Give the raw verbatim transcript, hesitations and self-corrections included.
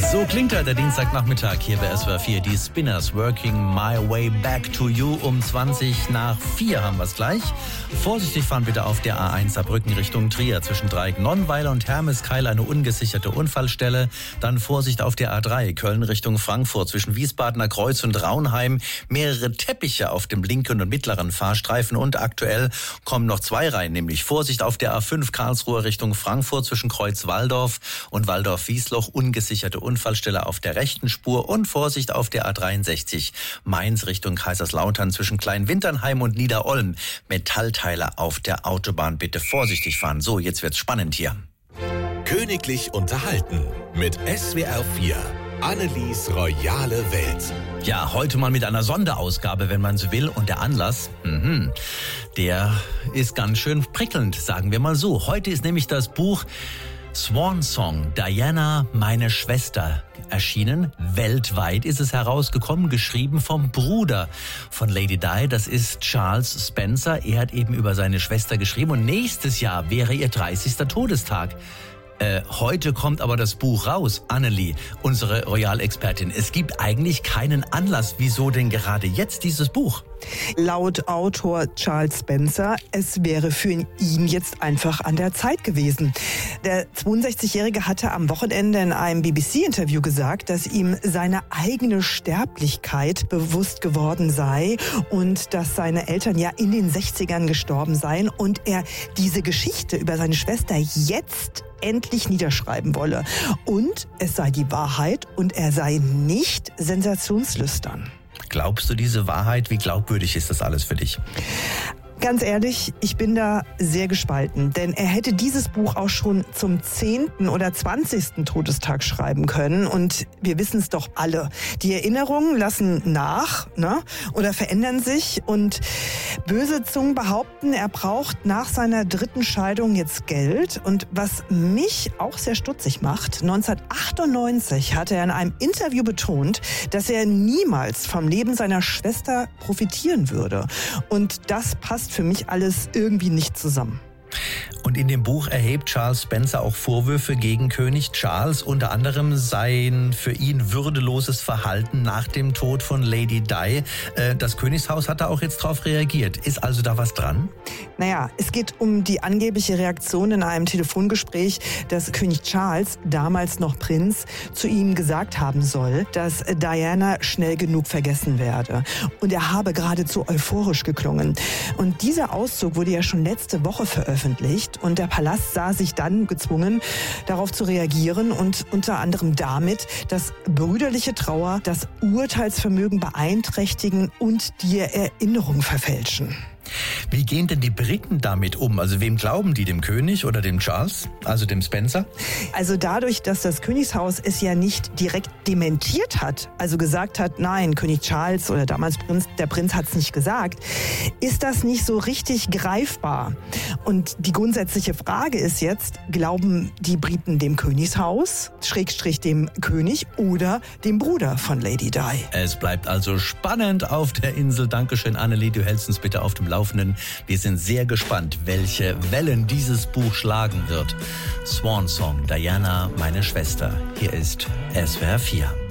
So klingt er, der Dienstagnachmittag hier bei S W R vier. Die Spinners, Working My Way Back to You. Um zwanzig nach vier haben wir es gleich. Vorsichtig fahren bitte auf der A eins Saarbrücken Richtung Trier. Zwischen Dreieck-Nonnweiler und Hermeskeil eine ungesicherte Unfallstelle. Dann Vorsicht auf der A drei Köln Richtung Frankfurt. Zwischen Wiesbadener Kreuz und Raunheim mehrere Teppiche auf dem linken und mittleren Fahrstreifen. Und aktuell kommen noch zwei rein, nämlich Vorsicht auf der A fünf Karlsruhe Richtung Frankfurt. Zwischen Kreuz-Walldorf und Walldorf-Wiesloch ungesicherte Unfallstelle auf der rechten Spur und Vorsicht auf der A dreiundsechzig Mainz Richtung Kaiserslautern zwischen Kleinwinternheim und Niederolm. Metallteile auf der Autobahn, bitte vorsichtig fahren. So, jetzt wird's spannend hier. Königlich unterhalten mit S W R vier. Annelies royale Welt. Ja, heute mal mit einer Sonderausgabe, wenn man so will. Und der Anlass, mhm, der ist ganz schön prickelnd, sagen wir mal so. Heute ist nämlich das Buch Swan Song, Diana, meine Schwester, erschienen. Weltweit ist es herausgekommen, geschrieben vom Bruder von Lady Di. Das ist Charles Spencer. Er hat eben über seine Schwester geschrieben und nächstes Jahr wäre ihr dreißigster Todestag. Äh, heute kommt aber das Buch raus. Annelie, unsere Royal-Expertin. Es gibt eigentlich keinen Anlass. Wieso denn gerade jetzt dieses Buch? Laut Autor Charles Spencer, es wäre für ihn jetzt einfach an der Zeit gewesen. Der zweiundsechzigjährige hatte am Wochenende in einem B B C-Interview gesagt, dass ihm seine eigene Sterblichkeit bewusst geworden sei und dass seine Eltern ja in den sechzigern gestorben seien und er diese Geschichte über seine Schwester jetzt endlich niederschreiben wolle. Und es sei die Wahrheit und er sei nicht sensationslüstern. Glaubst du diese Wahrheit? Wie glaubwürdig ist das alles für dich? Ganz ehrlich, ich bin da sehr gespalten, denn er hätte dieses Buch auch schon zum zehnten oder zwanzigsten Todestag schreiben können und wir wissen es doch alle. Die Erinnerungen lassen nach, ne, oder verändern sich und böse Zungen behaupten, er braucht nach seiner dritten Scheidung jetzt Geld und was mich auch sehr stutzig macht, neunzehnhundertachtundneunzig hatte er in einem Interview betont, dass er niemals vom Leben seiner Schwester profitieren würde und das passt für mich alles irgendwie nicht zusammen. Und in dem Buch erhebt Charles Spencer auch Vorwürfe gegen König Charles, unter anderem sein für ihn würdeloses Verhalten nach dem Tod von Lady Di. Das Königshaus hat da auch jetzt drauf reagiert. Ist also da was dran? Naja, es geht um die angebliche Reaktion in einem Telefongespräch, dass König Charles, damals noch Prinz, zu ihm gesagt haben soll, dass Diana schnell genug vergessen werde. Und er habe geradezu euphorisch geklungen. Und dieser Auszug wurde ja schon letzte Woche veröffentlicht. Und der Palast sah sich dann gezwungen, darauf zu reagieren und unter anderem damit, dass brüderliche Trauer das Urteilsvermögen beeinträchtigen und die Erinnerung verfälschen. Wie gehen denn die Briten damit um? Also wem glauben die, dem König oder dem Charles, also dem Spencer? Also dadurch, dass das Königshaus es ja nicht direkt dementiert hat, also gesagt hat, nein, König Charles oder damals Prinz, der Prinz hat es nicht gesagt, ist das nicht so richtig greifbar. Und die grundsätzliche Frage ist jetzt, glauben die Briten dem Königshaus, Schrägstrich dem König oder dem Bruder von Lady Di? Es bleibt also spannend auf der Insel. Dankeschön, Annelie, du hältst uns bitte auf dem Laufenden. Wir sind sehr gespannt, welche Wellen dieses Buch schlagen wird. Swan Song, Diana, meine Schwester. Hier ist S W R vier.